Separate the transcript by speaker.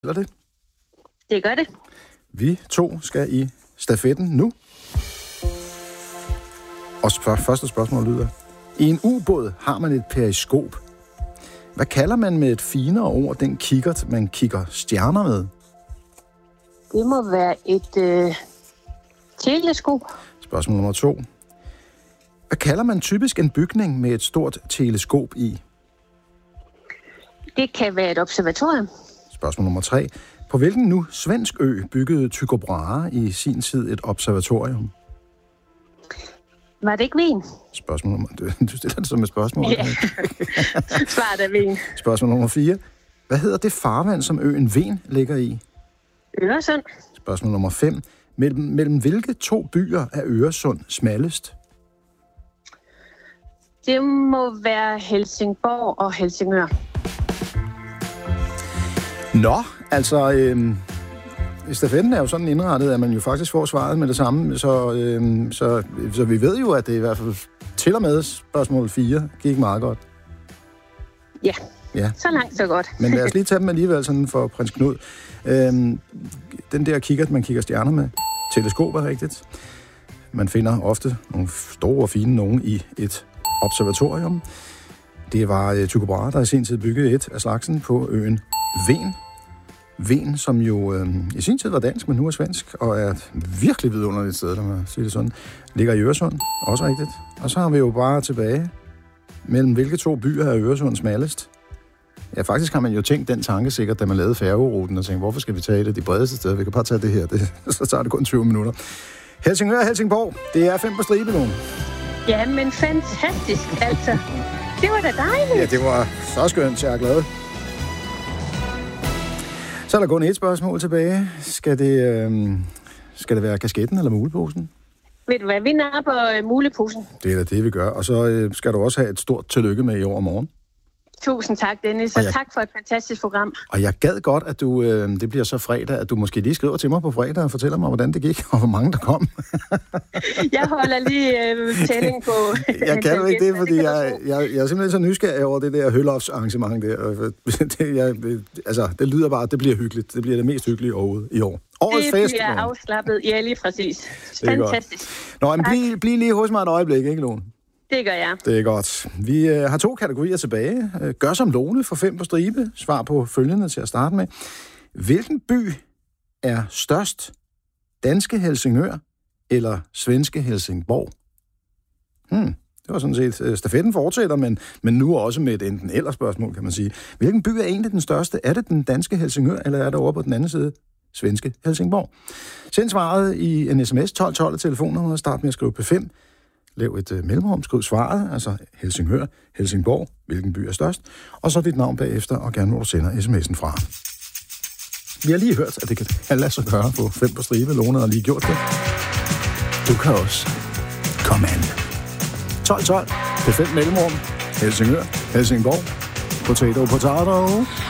Speaker 1: Eller det?
Speaker 2: Det gør det.
Speaker 1: Vi to skal i stafetten nu. Og første spørgsmål lyder: i en ubåd har man et periskop. Hvad kalder man med et finere ord den kikkert, man kigger stjerner med?
Speaker 2: Det må være et teleskop.
Speaker 1: Spørgsmål nummer 2. Hvad kalder man typisk en bygning med et stort teleskop i?
Speaker 2: Det kan være et observatorium.
Speaker 1: Spørgsmål nummer 3. På hvilken nu svensk ø byggede Tycho Brahe i sin tid et observatorium?
Speaker 2: Var det ikke Wien?
Speaker 1: Spørgsmål nummer... Du stiller det som et spørgsmål.
Speaker 2: Ja, svaret er Wien.
Speaker 1: Spørgsmål nummer 4. Hvad hedder det farvand, som øen Hven ligger i?
Speaker 2: Øresund.
Speaker 1: Spørgsmål nummer 5. Mellem hvilke 2 byer er Øresund smallest?
Speaker 2: Det må være Helsingborg og Helsingør.
Speaker 1: Nå, altså... Stafetten er jo sådan indrettet, at man jo faktisk får svaret med det samme, så vi ved jo, at det i hvert fald til og med spørgsmål 4 gik meget godt.
Speaker 2: Ja, så langt så godt.
Speaker 1: Men lad os lige tage dem alligevel sådan for prins Knud. Den der kikkert, man kigger stjerner med, teleskop er rigtigt. Man finder ofte nogle store og fine nogen i et observatorium. Det var Tycho Brahe, der i sin tid byggede et af slagsen på øen Hven. Hven, som jo i sin tid var dansk, men nu er svensk, og er et virkelig vidunderligt sted, der man siger det sådan. Ligger i Øresund, også rigtigt. Og så har vi jo bare tilbage, mellem hvilke 2 byer er Øresund smallest? Ja, faktisk har man jo tænkt den tanke sikkert, da man lavede færgeruten, og tænkte, hvorfor skal vi tage det de bredeste steder? Vi kan bare tage det her, så tager det kun 20 minutter. Helsingør og Helsingborg, det er 5 på stribe nu.
Speaker 2: Ja, men fantastisk, altså. Det var da dejligt.
Speaker 1: Ja, det var så skønt, jeg er glad. Så er der kun et spørgsmål tilbage. Skal det være kasketten eller muleposen?
Speaker 2: Ved du hvad, vi napper muleposen.
Speaker 1: Det er da det, vi gør. Og så skal du også have et stort tillykke med i år og morgen.
Speaker 2: Tusind tak, Dennis, og tak for et fantastisk program.
Speaker 1: Og jeg gad godt, at du, det bliver så fredag, at du måske lige skriver til mig på fredag og fortæller mig, hvordan det gik, og hvor mange der kom.
Speaker 2: Jeg holder lige tælling på...
Speaker 1: Jeg kan jo ikke det, fordi jeg er simpelthen så nysgerrig over det der Høllofs arrangement der. Det lyder bare, at det bliver hyggeligt. Det bliver det mest hyggelige overhovedet i år. Årets
Speaker 2: det
Speaker 1: fest.
Speaker 2: Det bliver afslappet, ja, lige præcis. Fantastisk.
Speaker 1: Nå, men bliv lige hos mig et øjeblik, ikke, Lone?
Speaker 2: Det gør jeg.
Speaker 1: Det er godt. Vi har 2 kategorier tilbage. Gør som Lone for 5 på stribe. Svar på følgende til at starte med. Hvilken by er størst? Danske Helsingør eller svenske Helsingborg? Det var sådan set... Stafetten fortsætter, men nu også med et enten eller spørgsmål, kan man sige. Hvilken by er egentlig den største? Er det den danske Helsingør, eller er det over på den anden side svenske Helsingborg? Send svaret i en sms 1212 af telefonnummeret og start med at skrive P5. Lav et mellemrum, skriv svaret, altså Helsingør, Helsingborg, hvilken by er størst, og så dit navn bagefter, og gerne hvor du sender sms'en fra. Vi har lige hørt, at det kan lade sig gøre på 5 på stribe. Lone har lige gjort det. Du kan også komme an. 1212, P5 mellemrum, Helsingør, Helsingborg, potato.